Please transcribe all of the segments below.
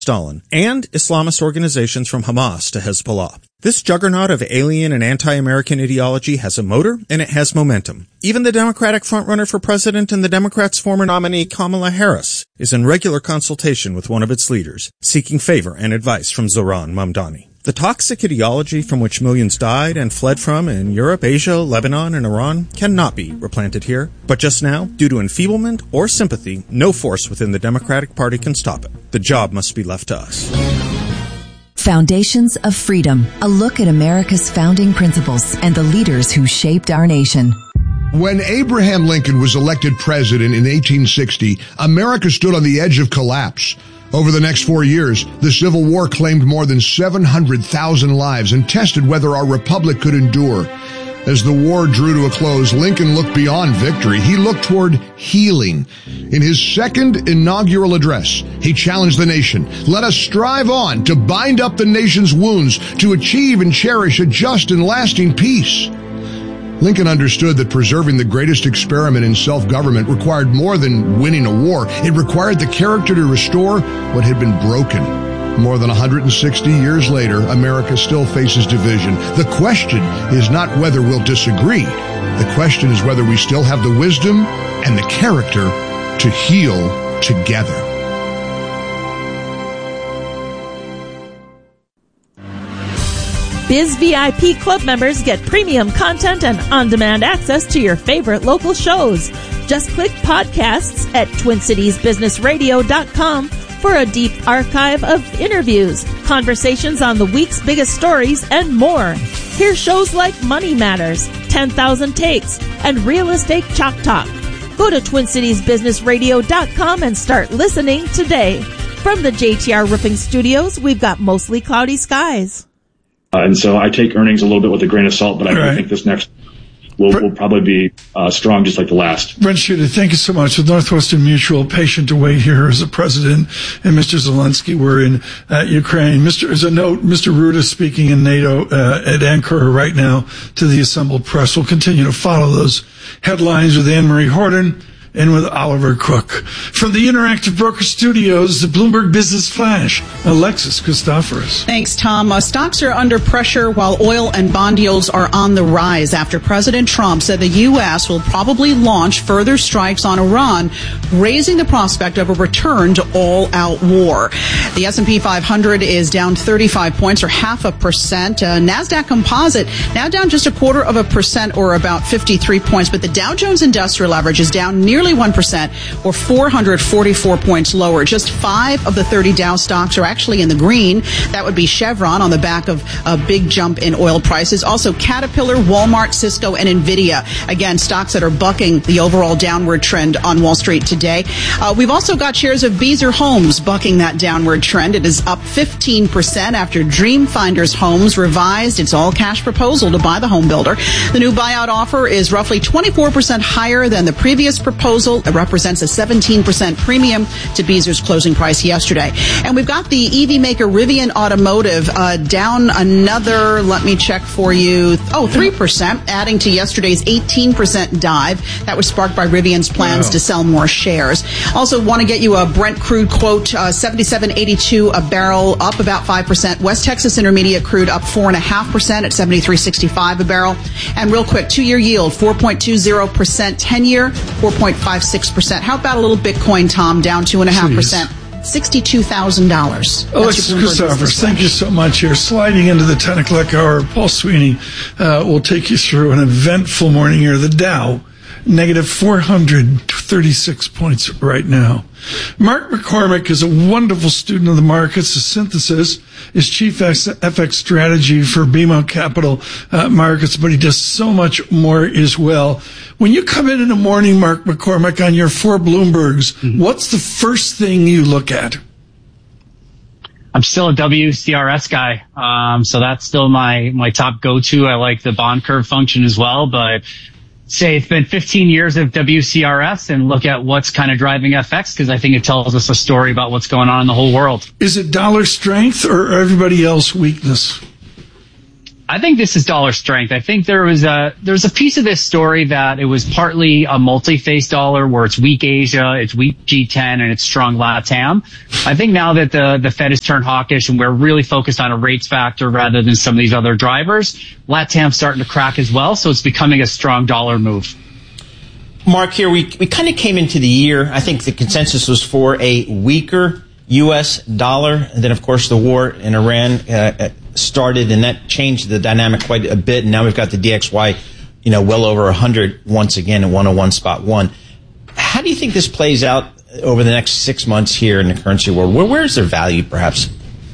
Stalin, and Islamist organizations from Hamas to Hezbollah. This juggernaut of alien and anti-American ideology has a motor, and it has momentum. Even the Democratic frontrunner for president and the Democrats' former nominee Kamala Harris is in regular consultation with one of its leaders, seeking favor and advice from Zohran Mamdani. The toxic ideology from which millions died and fled from in Europe, Asia, Lebanon, and Iran cannot be replanted here. But just now, due to enfeeblement or sympathy, no force within the Democratic Party can stop it. The job must be left to us. Foundations of Freedom, a look at America's founding principles and the leaders who shaped our nation. When Abraham Lincoln was elected president in 1860, America stood on the edge of collapse. Over the next 4 years, the Civil War claimed more than 700,000 lives and tested whether our republic could endure. As the war drew to a close, Lincoln looked beyond victory. He looked toward healing. In his second inaugural address, he challenged the nation. Let us strive on to bind up the nation's wounds, to achieve and cherish a just and lasting peace. Lincoln understood that preserving the greatest experiment in self-government required more than winning a war. It required the character to restore what had been broken. More than 160 years later, America still faces division. The question is not whether we'll disagree. The question is whether we still have the wisdom and the character to heal together. Biz VIP Club members get premium content and on-demand access to your favorite local shows. Just click podcasts at TwinCitiesBusinessRadio.com for a deep archive of interviews, conversations on the week's biggest stories, and more. Hear shows like Money Matters, 10,000 Takes, and Real Estate Chalk Talk. Go to TwinCitiesBusinessRadio.com and start listening today. From the JTR Roofing Studios, we've got mostly cloudy skies. And so I take earnings a little bit with a grain of salt, but I think this next will probably be strong, just like the last. Brent Schutte, thank you so much. With Northwestern Mutual, patient to wait here as a president, and Mr. Zelensky were in Ukraine. As a note, Mr. Rutte is speaking in NATO at Ankara right now to the assembled press. We'll continue to follow those headlines with Anne-Marie Horton and with Oliver Cook. From the Interactive Broker Studios, the Bloomberg Business Flash, Alexis Christoforous. Thanks, Tom. Stocks are under pressure while oil and bond yields are on the rise after President Trump said the U.S. will probably launch further strikes on Iran, raising the prospect of a return to all-out war. The S&P 500 is down 35 points, or 0.5%. NASDAQ Composite now down just 0.25%, or about 53 points. But the Dow Jones Industrial Average is down nearly 1%, or 444 points lower. Just 5 of the 30 Dow stocks are actually in the green. That would be Chevron on the back of a big jump in oil prices. Also Caterpillar, Walmart, Cisco, and Nvidia. Again, stocks that are bucking the overall downward trend on Wall Street today. We've also got shares of Beazer Homes bucking that downward trend. It is up 15% after Dreamfinders Homes revised its all-cash proposal to buy the home builder. The new buyout offer is roughly 24% higher than the previous proposal. It represents a 17% premium to Beazer's closing price yesterday. And we've got the EV maker Rivian Automotive down another, let me check for you, 3%, adding to yesterday's 18% dive. That was sparked by Rivian's plans to sell more shares. Also want to get you a Brent crude quote, 77.82 a barrel, up about 5%. West Texas Intermediate crude up 4.5% at 73.65 a barrel. And real quick, 2-year yield, 4.20%, 10-year, 4.56%. How about a little Bitcoin, Tom, down 2.5%? $62,000. Alexis Christoforous, thank you so much here. Sliding into the 10 o'clock hour, Paul Sweeney will take you through an eventful morning here. The Dow, negative 436 points right now. Mark McCormick is a wonderful student of the markets. The Synthesis is chief FX strategy for BMO Capital Markets, but he does so much more as well. When you come in the morning, Mark McCormick, on your 4 Bloombergs, what's the first thing you look at? I'm still a WCRS guy, so that's still my top go-to. I like the bond curve function as well, but say it's been 15 years of WCRS and look at what's kind of driving FX, because I think it tells us a story about what's going on in the whole world. Is it dollar strength or everybody else weakness? I think this is dollar strength. I think there's a piece of this story that it was partly a multi-phase dollar where it's weak Asia, it's weak G10, and it's strong LATAM. I think now that the Fed has turned hawkish and we're really focused on a rates factor rather than some of these other drivers, LATAM's starting to crack as well, so it's becoming a strong dollar move. Mark, here we kind of came into the year, I think the consensus was for a weaker U.S. dollar, and then of course the war in Iran started, and that changed the dynamic quite a bit. And now we've got the DXY, well over 100 once again at 101.1. How do you think this plays out over the next 6 months here in the currency world? Where is their value, perhaps?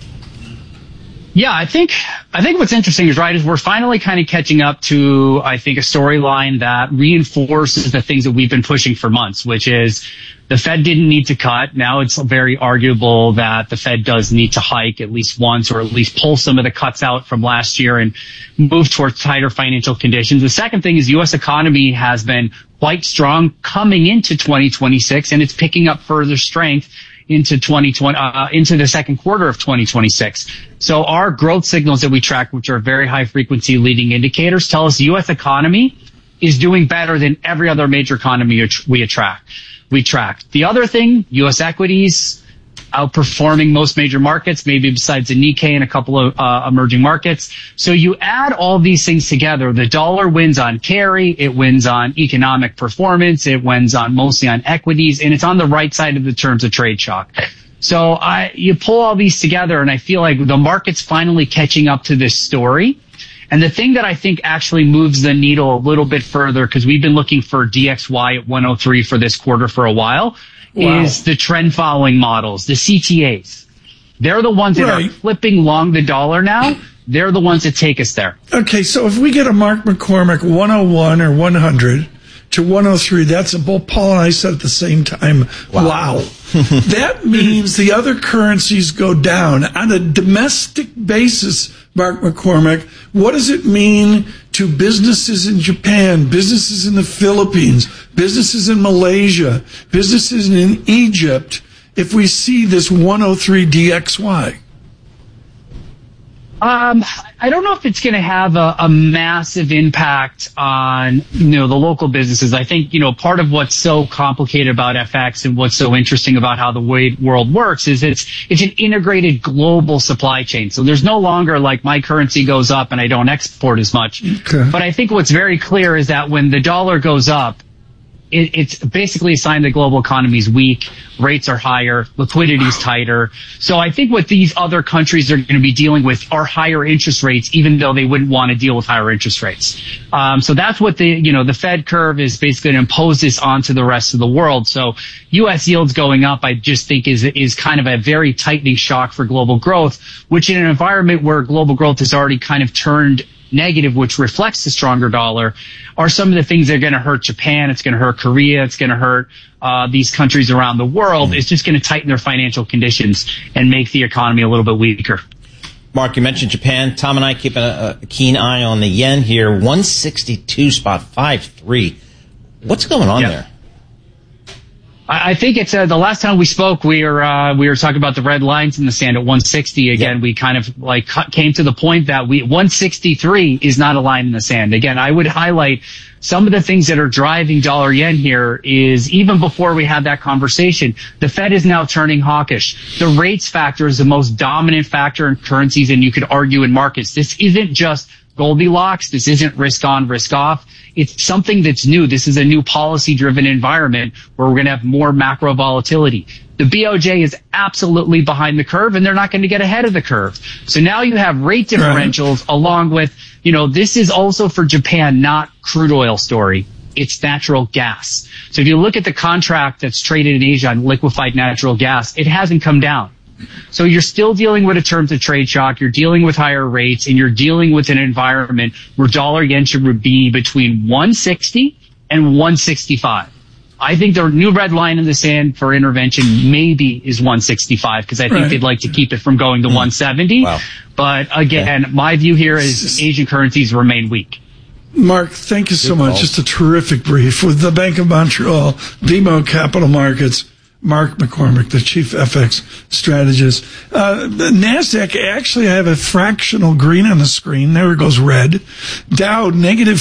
Yeah, I think what's interesting is we're finally kind of catching up to, I think, a storyline that reinforces the things that we've been pushing for months, which is the Fed didn't need to cut. Now it's very arguable that the Fed does need to hike at least once, or at least pull some of the cuts out from last year and move towards tighter financial conditions. The second thing is U.S. economy has been quite strong coming into 2026, and it's picking up further strength into 2020, into the second quarter of 2026. So our growth signals that we track, which are very high frequency leading indicators, tell us the U.S. economy is doing better than every other major economy we track. The other thing, U.S. equities outperforming most major markets, maybe besides the Nikkei and a couple of emerging markets. So you add all these things together, the dollar wins on carry, it wins on economic performance, it wins on mostly on equities, and it's on the right side of the terms of trade shock. So you pull all these together, and I feel like the market's finally catching up to this story. And the thing that I think actually moves the needle a little bit further, because we've been looking for DXY at 103 for this quarter for a while, is the trend following models, the CTAs. They're the ones that are flipping long the dollar now. They're the ones that take us there. Okay, so if we get a Mark McCormick 101 or 100 to 103, that's a both Paul and I said at the same time, wow. That means the other currencies go down. On a domestic basis, Mark McCormick, what does it mean to businesses in Japan, businesses in the Philippines, businesses in Malaysia, businesses in Egypt, if we see this 103 DXY? I don't know if it's going to have a massive impact on, the local businesses. I think, part of what's so complicated about FX and what's so interesting about how the way world works is it's an integrated global supply chain. So there's no longer like my currency goes up and I don't export as much. Okay. But I think what's very clear is that when the dollar goes up, it's basically a sign the global economy is weak, rates are higher, liquidity is tighter. So I think what these other countries are going to be dealing with are higher interest rates, even though they wouldn't want to deal with higher interest rates. So that's what the Fed curve is basically going to impose this onto the rest of the world. So U.S. yields going up, I just think is kind of a very tightening shock for global growth, which in an environment where global growth has already kind of turned negative, which reflects the stronger dollar, are some of the things that are going to hurt Japan. It's going to hurt Korea. It's going to hurt these countries around the world. It's just going to tighten their financial conditions and make the economy a little bit weaker. Mark, you mentioned Japan. Tom and I keep a keen eye on the yen here, 162.53. What's going on there? I think it's the last time we spoke, we were talking about the red lines in the sand at 160. Again, we kind of came to the point that 163 is not a line in the sand. Again, I would highlight some of the things that are driving dollar yen here is even before we had that conversation, the Fed is now turning hawkish. The rates factor is the most dominant factor in currencies, and you could argue in markets. This isn't just Goldilocks. This isn't risk on, risk off. It's something that's new. This is a new policy-driven environment where we're going to have more macro volatility. The BOJ is absolutely behind the curve, and they're not going to get ahead of the curve. So now you have rate differentials along with, this is also for Japan, not crude oil story. It's natural gas. So if you look at the contract that's traded in Asia on liquefied natural gas, it hasn't come down. So you're still dealing with a terms of trade shock, you're dealing with higher rates, and you're dealing with an environment where dollar yen should be between 160 and 165. I think the new red line in the sand for intervention maybe is 165 because I think they'd like to keep it from going to 170. Wow. But again, my view here is Asian currencies remain weak. Mark, thank you so much. Just a terrific brief with the Bank of Montreal, BMO Capital Markets. Mark McCormick, the chief FX strategist. The NASDAQ, actually, I have a fractional green on the screen. There it goes, red. Dow, negative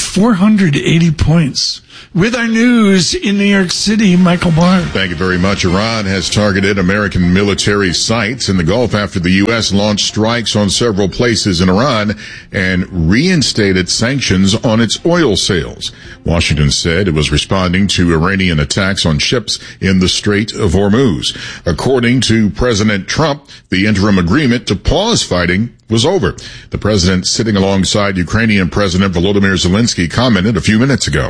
480 points. With our news in New York City, Michael Barr. Thank you very much. Iran has targeted American military sites in the Gulf after the U.S. launched strikes on several places in Iran and reinstated sanctions on its oil sales. Washington said it was responding to Iranian attacks on ships in the Strait of Hormuz. According to President Trump, the interim agreement to pause fighting was over. The president, sitting alongside Ukrainian President Volodymyr Zelensky, commented a few minutes ago.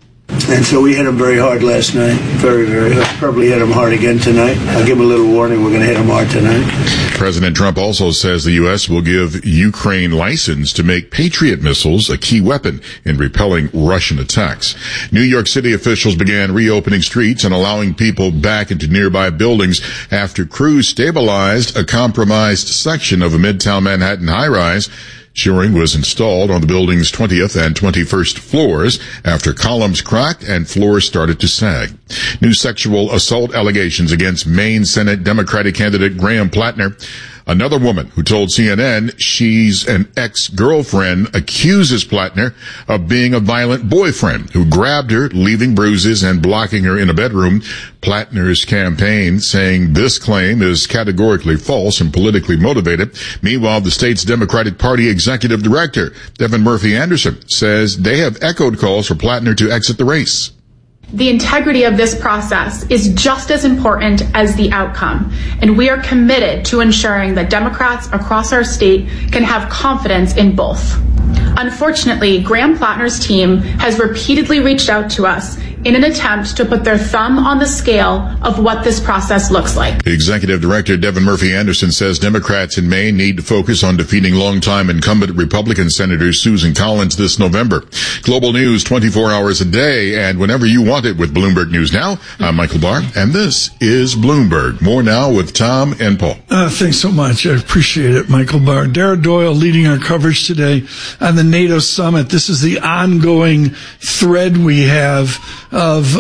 And so we hit them very hard last night. Very, very hard. Probably hit them hard again tonight. I'll give them a little warning. We're going to hit them hard tonight. President Trump also says the U.S. will give Ukraine license to make Patriot missiles a key weapon in repelling Russian attacks. New York City officials began reopening streets and allowing people back into nearby buildings after crews stabilized a compromised section of a Midtown Manhattan high-rise. Shoring was installed on the building's 20th and 21st floors after columns cracked and floors started to sag. New sexual assault allegations against Maine Senate Democratic candidate Graham Plattner. Another woman who told CNN she's an ex-girlfriend accuses Plattner of being a violent boyfriend who grabbed her, leaving bruises and blocking her in a bedroom. Plattner's campaign saying this claim is categorically false and politically motivated. Meanwhile, the state's Democratic Party executive director, Devin Murphy Anderson, says they have echoed calls for Plattner to exit the race. The integrity of this process is just as important as the outcome, and we are committed to ensuring that Democrats across our state can have confidence in both. Unfortunately, Graham Plattner's team has repeatedly reached out to us in an attempt to put their thumb on the scale of what this process looks like. Executive Director Devin Murphy Anderson says Democrats in Maine need to focus on defeating longtime incumbent Republican Senator Susan Collins this November. Global news 24 hours a day and whenever you want it with Bloomberg News Now. I'm Michael Barr, and this is Bloomberg. More now with Tom and Paul. Thanks so much. I appreciate it, Michael Barr. Dara Doyle leading our coverage today on the NATO summit. This is the ongoing thread we have of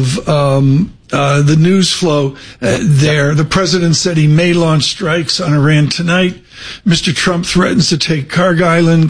the news flow there. The president said he may launch strikes on Iran tonight. Mr. Trump threatens to take Kharg Island,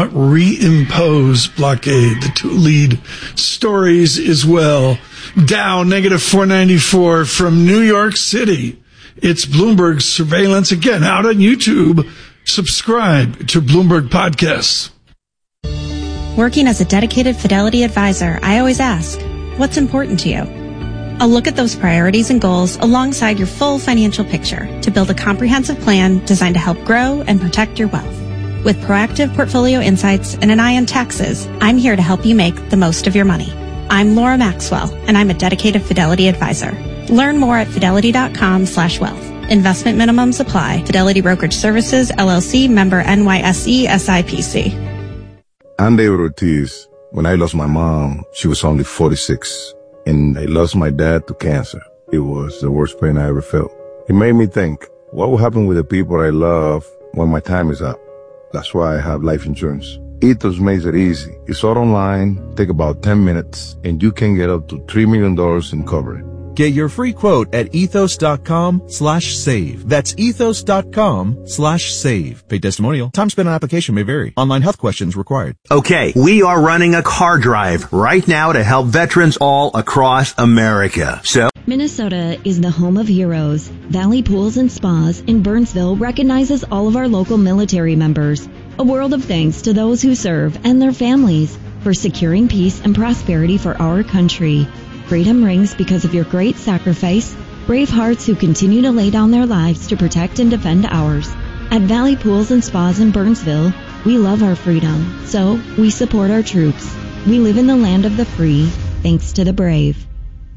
reimpose blockade. The two lead stories as well. Dow, negative 494 from New York City. It's Bloomberg Surveillance. Again, out on YouTube. Subscribe to Bloomberg Podcasts. Working as a dedicated Fidelity advisor, I always ask, what's important to you? I'll look at those priorities and goals alongside your full financial picture to build a comprehensive plan designed to help grow and protect your wealth. With proactive portfolio insights and an eye on taxes, I'm here to help you make the most of your money. I'm Laura Maxwell, and I'm a dedicated Fidelity advisor. Learn more at fidelity.com/wealth. Investment minimums apply. Fidelity Brokerage Services, LLC, member NYSE, SIPC. I'm David Ortiz. When I lost my mom, she was only 46. And I lost my dad to cancer. It was the worst pain I ever felt. It made me think, what will happen with the people I love when my time is up? That's why I have life insurance. Ethos makes it easy. It's all online, take about 10 minutes, and you can get up to $3 million in coverage. Get your free quote at ethos.com/save. That's ethos.com/save. Paid testimonial. Time spent on application may vary. Online health questions required. Okay, we are running a car drive right now to help veterans all across America. So Minnesota is the home of heroes. Valley Pools and Spas in Burnsville recognizes all of our local military members. A world of thanks to those who serve and their families for securing peace and prosperity for our country. Freedom rings because of your great sacrifice, brave hearts who continue to lay down their lives to protect and defend ours. At Valley Pools and Spas in Burnsville, we love our freedom, so we support our troops. We live in the land of the free, thanks to the brave.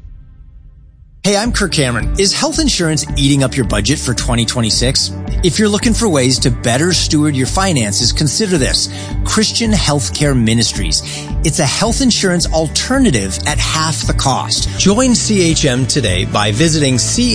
Hey, I'm Kirk Cameron. Is health insurance eating up your budget for 2026? If you're looking for ways to better steward your finances, consider this. Christian Healthcare Ministries. It's a health insurance alternative at half the cost. Join CHM today by visiting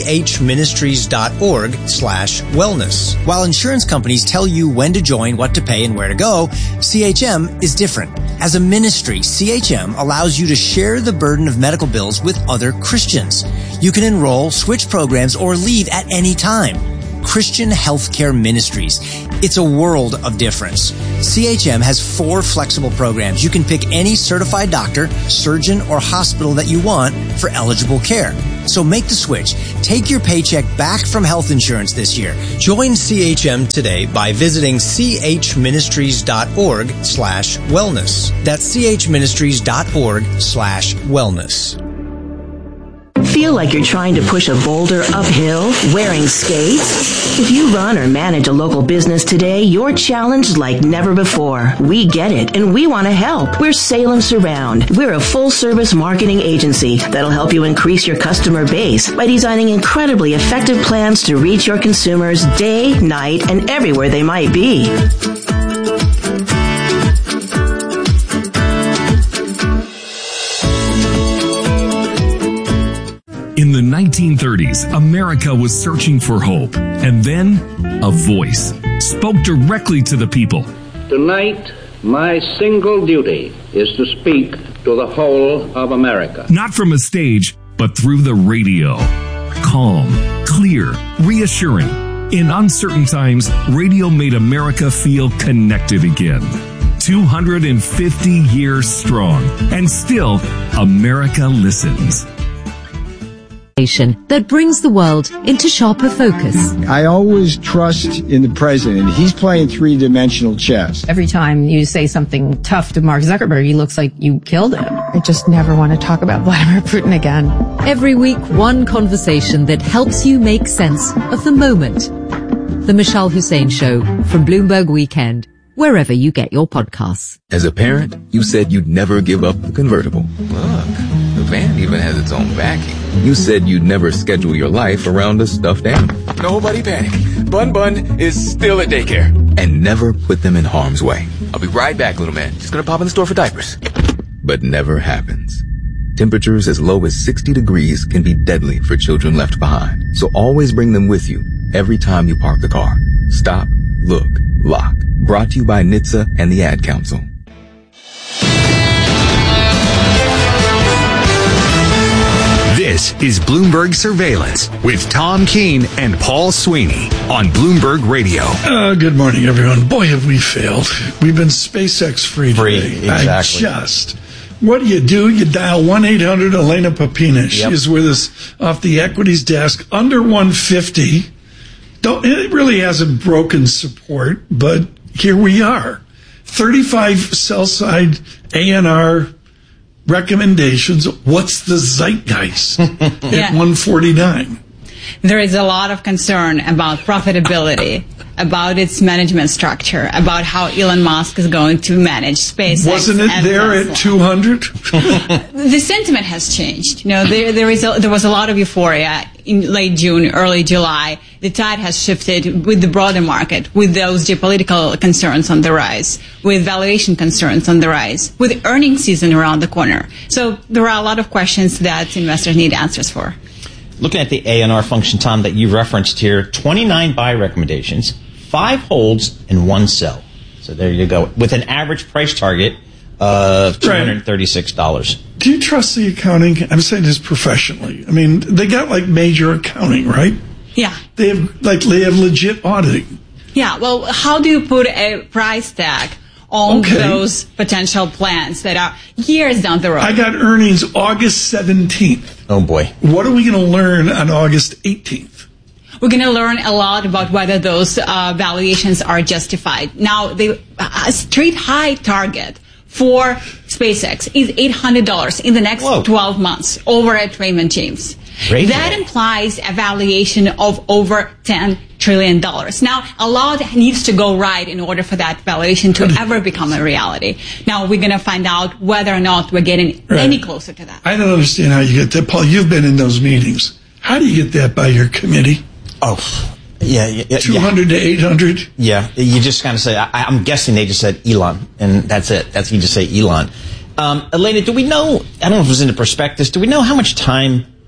chministries.org/wellness. While insurance companies tell you when to join, what to pay, and where to go, CHM is different. As a ministry, CHM allows you to share the burden of medical bills with other Christians. You can enroll, switch programs, or leave at any time. Christian Healthcare Ministries. It's a world of difference. CHM has 4 flexible programs. You can pick any certified doctor, surgeon, or hospital that you want for eligible care. So make the switch. Take your paycheck back from health insurance this year. Join CHM today by visiting chministries.org/wellness. That's chministries.org/wellness. Feel like you're trying to push a boulder uphill wearing skates? If you run or manage a local business today, you're challenged like never before. We get it, and we want to help. We're Salem Surround. We're a full-service marketing agency that'll help you increase your customer base by designing incredibly effective plans to reach your consumers day, night, and everywhere they might be. In the 1930s, America was searching for hope, and then a voice spoke directly to the people. Tonight, my single duty is to speak to the whole of America. Not from a stage, but through the radio. Calm, clear, reassuring. In uncertain times, radio made America feel connected again. 250 years strong, and still, America listens. That brings the world into sharper focus. I always trust in the president. He's playing three-dimensional chess. Every time you say something tough to Mark Zuckerberg, he looks like you killed him. I just never want to talk about Vladimir Putin again. Every week, one conversation that helps you make sense of the moment. The Michelle Hussein Show from Bloomberg Weekend, wherever you get your podcasts. As a parent, you said you'd never give up the convertible. Look, the van even has its own backing. You said you'd never schedule your life around a stuffed animal. Nobody panic. Bun is still at daycare. And never put them in harm's way. I'll be right back, little man. Just gonna pop in the store for diapers. But never happens. Temperatures as low as 60 degrees can be deadly for children left behind. So always bring them with you every time you park the car. Stop, look, lock. Brought to you by NHTSA and the Ad Council. This is Bloomberg Surveillance with Tom Keene and Paul Sweeney on Bloomberg Radio. Good morning, everyone. Boy, have we failed. We've been SpaceX free today. Exactly. What do? You dial 1-800 Elena Papina. She is with us off the equities desk, under 150. It really hasn't broken support, but here we are. 35 sell-side A&R recommendations. What's the zeitgeist at 149? There is a lot of concern about profitability, about its management structure, about how Elon Musk is going to manage SpaceX. Wasn't it there at 200? The sentiment has changed. There was a lot of euphoria in late June, early July. The tide has shifted with the broader market, with those geopolitical concerns on the rise, with valuation concerns on the rise, with earnings season around the corner. So there are a lot of questions that investors need answers for. Looking at the A&R function, Tom, that you referenced here, 29 buy recommendations, 5 holds, and 1 sell. So there you go, with an average price target of $236. Do you trust the accounting? I'm saying this professionally. I mean, they got like major accounting, right? Yeah. They have legit auditing. Yeah, well, how do you put a price tag on those potential plans that are years down the road? I got earnings August 17th. Oh, boy. What are we going to learn on August 18th? We're going to learn a lot about whether those valuations are justified. Now, the street high target for SpaceX is $800 in the next 12 months over at Raymond James. That implies a valuation of over $10 trillion. Now, a lot needs to go right in order for that valuation to ever become a reality. Now, we're going to find out whether or not we're getting any closer to that. I don't understand how you get that. Paul, you've been in those meetings. How do you get that by your committee? Oh, yeah. 200 to 800? Yeah, you just kind of say, I'm guessing they just said Elon, and that's it. You just say Elon. Elena, do we know, I don't know if it was in the prospectus, do we know how much time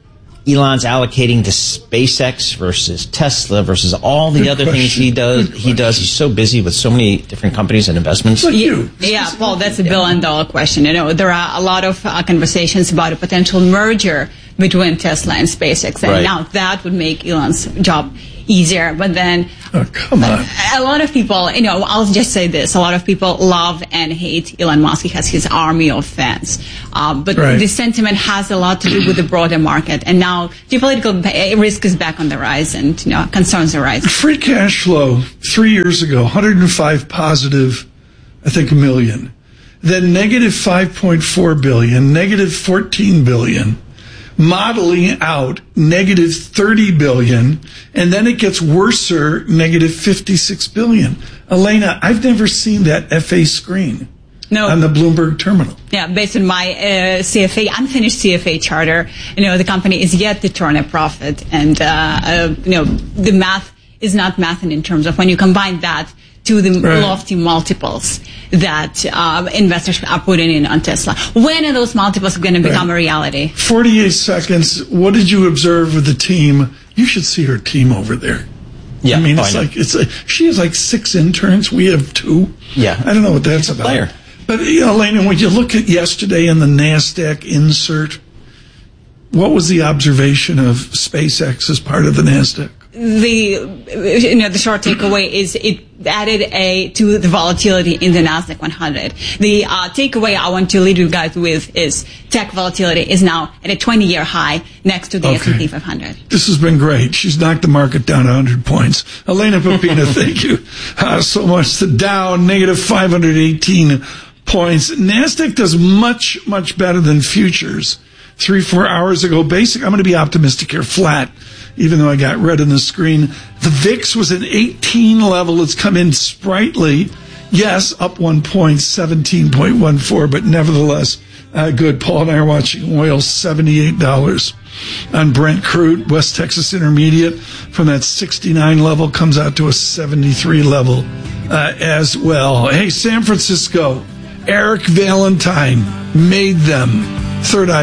Elon's allocating to SpaceX versus Tesla versus all the other things he does. He's so busy with so many different companies and investments. Yeah, Paul, that's $1 billion question. There are a lot of conversations about a potential merger between Tesla and SpaceX, and now that would make Elon's job easier. But then, come on, a lot of people, I'll just say this: a lot of people love and hate Elon Musk. He has his army of fans, but the sentiment has a lot to do with the broader market. And now geopolitical risk is back on the rise, and concerns are rising. Free cash flow 3 years ago, 105 positive, I think, million. Then negative 5.4 billion, negative 14 billion. Modeling out negative 30 billion, and then it gets worser, negative 56 billion. Elena, I've never seen that FA screen on the Bloomberg terminal. Yeah, based on my unfinished CFA charter, the company is yet to turn a profit, and the math is not mathing in terms of when you combine that to the lofty multiples that investors are putting in on Tesla. When are those multiples going to become a reality? 48 seconds. What did you observe with the team? You should see her team over there. Yeah, I mean, she has like 6 interns. We have 2. Yeah, I don't know what that's about. Player. But Elena, when you look at yesterday in the NASDAQ insert, what was the observation of SpaceX as part of the NASDAQ? The short takeaway is it added to the volatility in the Nasdaq 100. The takeaway I want to leave you guys with is tech volatility is now at a 20-year high next to the S&P 500. This has been great. She's knocked the market down 100 points. Elena Pepina, thank you so much. The Dow negative 518 points. Nasdaq does much, much better than futures. 3-4 hours ago. I'm going to be optimistic here, flat. Even though I got red on the screen. The VIX was an 18 level. It's come in sprightly. Yes, up 1 point, 17.14, but nevertheless, good. Paul and I are watching oil, $78 on Brent crude. West Texas Intermediate from that 69 level comes out to a 73 level as well. Hey, San Francisco, Eric Valentine made them. Third Eye